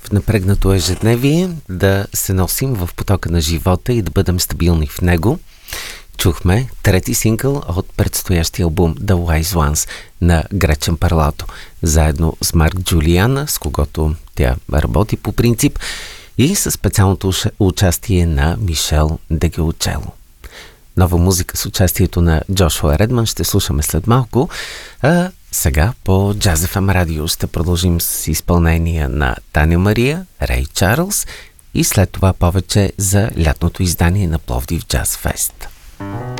в напрегнато ежедневие да се носим в потока на живота и да бъдем стабилни в него. Чухме трети сингъл от предстоящия албум The Wise Ones на Гречен Парлато, заедно с Марк Джулиана, с когото тя работи по принцип, и със специалното участие на Мишел Дегеучело. Нова музика с участието на Джошуа Редман ще слушаме след малко, а сега по Jazz FM радио ще продължим с изпълнение на Таня Мария, Рей Чарлз и след това повече за лятното издание на Пловдив Джаз Фест.